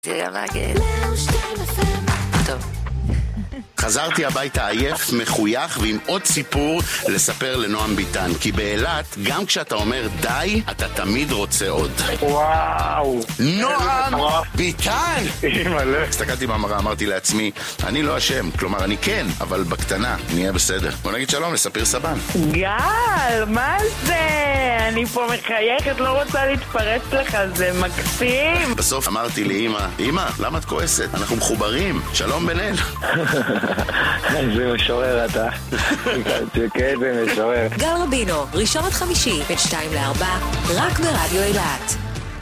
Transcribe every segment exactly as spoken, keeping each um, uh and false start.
זה גם להגיד. טוב. חזרתי הביתה עייף, מחוייך ועם עוד סיפור לספר לנועם ביטן. כי באילת, גם כשאתה אומר די, אתה תמיד רוצה עוד. וואו. נועם ביטן! אימא'לה. הסתכלתי במראה, אמרתי לעצמי, אני לא אשם, כלומר אני כן, אבל בקטנה, נהיה בסדר. בוא נגיד שלום לספיר סבן. גל, מה זה? אני פה מחייכת, לא רוצה להתפרץ לך, זה מקסים. בסוף אמרתי לאמא, אמא, למה את כועסת? אנחנו מחוברים, שלום בנן. זה משורר אתה. כן, זה משורר. גל רבינו, ראשון עד חמישי, בין שתיים לארבע, רק ברדיו אילת.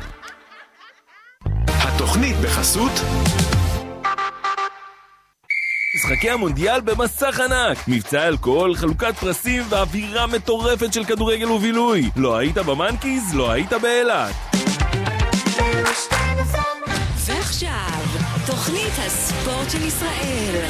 התוכנית בחסות משחקי המונדיאל במסך ענק, מבצע אלכוהול, חלוקת פרסים ואווירה מטורפת של כדורגל ובילוי. לא היית במנקיז, לא היית באילת. ועכשיו, תוכנית הספורט של ישראל.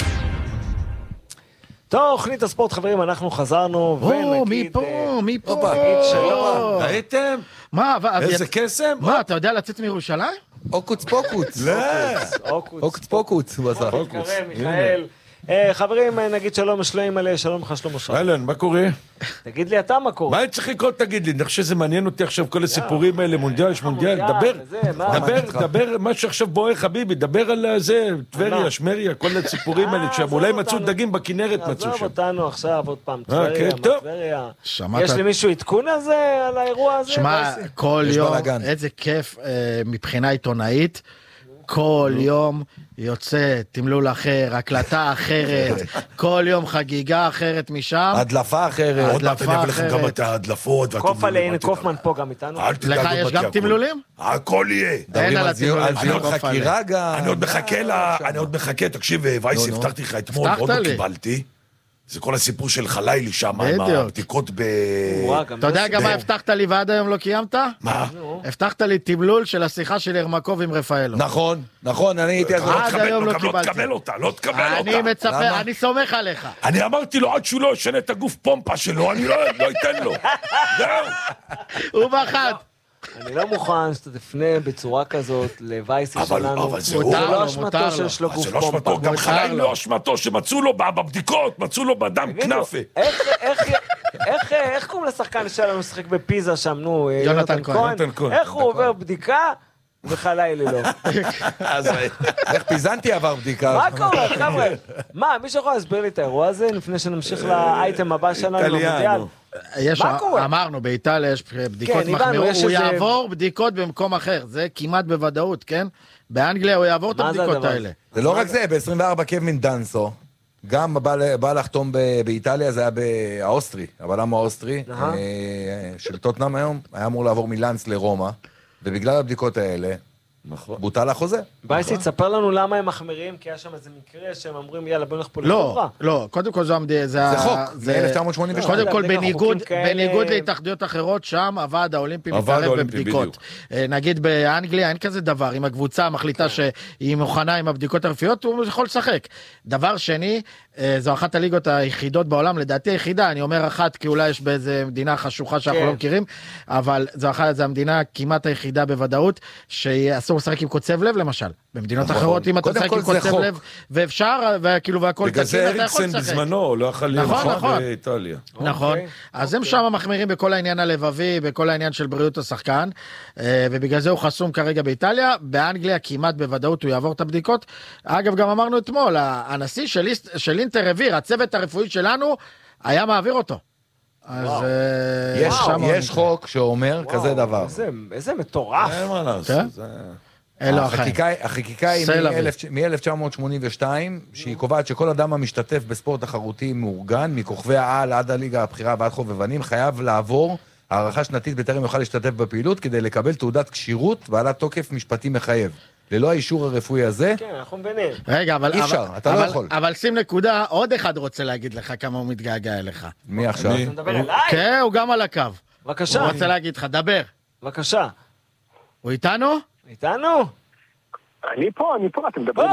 תוכנית הספורט, חברים, אנחנו חזרנו ונגיד... מפה, מפה. שלום. ראיתם? מה, איזה קסם? מה, אתה יודע לצאת מירושלים? אוקוץ פוקוץ. לא. אוקוץ פוקוץ. מיכאל. חברים, נגיד שלום שלום מלא, שלום לך שלום שלום. אלן, מה קורה? תגיד לי אתה מה קורה. מה אני צריך לקרוא, תגיד לי, אני חושב שזה מעניין אותי עכשיו כל הסיפורים האלה, מונדיאל, יש מונדיאל, דבר, דבר, דבר, מה שעכשיו בוער חביבי, דבר על זה, טבריה, שמריה, כל הסיפורים האלה, שאולי מצאו דגים בכנרת מצאו שם. עזוב אותנו עכשיו עוד פעם, טבריה, טבריה. יש לי מישהו עדכון הזה, על האירוע הזה? שמע, כל יום, איזה כיף מבחינה עיתונאית, כל יום יוצא תמלול אחר, הקלטה אחרת, כל יום חגיגה אחרת משם. הדלפה אחרת. עוד מעט אני אביא לכם גם את ההדלפות. קוף עליהן, קופמן פה גם איתנו. לך יש גם תמלולים? הכל יהיה. אין על התמלולים. אני עוד חקירה גם. אני עוד מחכה לה, אני עוד מחכה, תקשיב וייסי, הבטחתי לך אתמול, עוד לא קיבלתי. זה כל הסיפור של חלילי שם, עם הבדיקות ב... אתה יודע גם מה הבטחת לי ועד היום לא קיימת? מה? הבטחת לי תמלול של השיחה של ירמקוב עם רפאלו. נכון, נכון, אני הייתי... עד היום לא קיבלתי. לא תקבל אותה, לא תקבל אותה. אני מצפה, אני סומך עליך. אני אמרתי לו, עד שהוא לא ישנה את הגוף פומפה שלו, אני לא אתן לו. זהו. הוא בחד. אני לא מוכן שאתה תפנה בצורה כזאת לווייסי שלנו. אבל זה לא אשמתו שיש לו גוף זה לא אשמתו, גם חלילי לא אשמתו, שמצאו לו בבדיקות, מצאו לו בדם כנפה. איך קוראים לשחקן שלנו לשחק בפיזה שם, נו, יונתן כהן. איך הוא עובר בדיקה וחלילי לא. איך פיזנתי עבר בדיקה. מה קורה, חבר'ה? מה, מישהו יכול להסביר לי את האירוע הזה לפני שנמשיך לאייטם הבא שלנו במונדיאל? מה קורה? אמרנו, באיטליה יש בדיקות מחמירות, הוא יעבור בדיקות במקום אחר, זה כמעט בוודאות, כן? באנגליה הוא יעבור את הבדיקות האלה. זה לא רק זה, ב-עשרים וארבע קווין דנסו, גם בא לחתום באיטליה, זה היה באוסטרי, הבלם האוסטרי, של טוטנהאם היום, היה אמור לעבור מלנס לרומא, ובגלל הבדיקות האלה, בוטל החוזה. בייסי, תספר לנו למה הם מחמירים, כי היה שם איזה מקרה שהם אומרים, יאללה, בוא נלך פה לחברה. לא, לא, קודם כל זה חוק, מ-אלף תשע מאות שמונים ושתיים. קודם כל, בניגוד להתאחדויות אחרות, שם הוועד האולימפי מתערב בבדיקות. נגיד באנגליה, אין כזה דבר, אם הקבוצה מחליטה שהיא מוכנה עם הבדיקות הרפואיות, הוא יכול לשחק. דבר שני, זו אחת הליגות היחידות בעולם, לדעתי היחידה, אני אומר אחת, כי אולי יש באיזה מדינה חשוכה שאנחנו לא מכירים, אבל זו אחת, זו המדינה כמעט היחידה בוודאות, שאסור לשחק עם קוצב לב למשל. במדינות אחרות, אם אתה משחק עם קוצב לב, ואפשר, וכאילו, והכל תקין, אתה יכול לשחק. בזמנו, לא יכול להיות באיטליה. נכון, אז הם שם מחמירים בכל העניין הלבבי, בכל העניין של בריאות השחקן, ובגלל זה הוא חסום כרגע באיטליה, באנגליה כמעט בוודאות הוא יעבור את הבדיקות. אגב, גם אמרנו אתמול, הנשיא של אינטר העביר, הצוות הרפואי שלנו היה מעביר אותו. אז יש חוק שאומר כזה דבר. איזה מטורף. אין מה לעשות. החקיקה היא מ-אלף תשע מאות שמונים ושתיים, שהיא קובעת שכל אדם המשתתף בספורט תחרותי מאורגן, מכוכבי העל עד הליגה הבכירה ועד חובבנים, חייב לעבור הערכה שנתית בטרם יוכל להשתתף בפעילות, כדי לקבל תעודת כשירות בעלת תוקף משפטי מחייב. ללא האישור הרפואי הזה, כן, אנחנו מבינים. רגע, אבל אי אפשר, אתה לא יכול. אבל שים נקודה, עוד אחד רוצה להגיד לך כמה הוא מתגעגע אליך. מי עכשיו? אתה מדבר אליי? כן, הוא גם על הקו. בבקשה. הוא רוצה להגיד לך, דבר. בבקשה. הוא איתנו? איתנו? אני פה, אני פה, אתם מדברים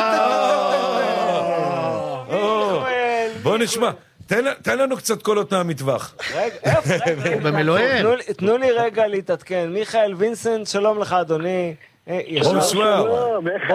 עליי. בוא נשמע. תן לנו קצת קולות מהמטווח. רגע, איפה? במילואים. תנו לי רגע להתעדכן. מיכאל וינסנט, שלום לך אדוני. בונסואר.